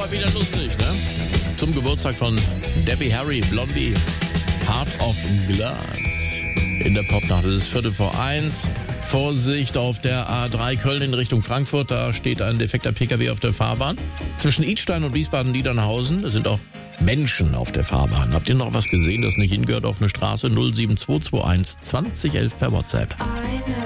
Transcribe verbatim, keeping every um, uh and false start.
mal wieder lustig, ne? Zum Geburtstag von Debbie Harry, Blondie, Heart of Glass. In der Popnacht, es ist Viertel vor eins. Vorsicht auf der A drei Köln in Richtung Frankfurt, da steht ein defekter Pkw auf der Fahrbahn. Zwischen Idstein und Wiesbaden-Niedernhausen, da sind auch Menschen auf der Fahrbahn. Habt ihr noch was gesehen, das nicht hingehört auf eine Straße? null sieben zwei zwei eins zwanzig elf per WhatsApp. I know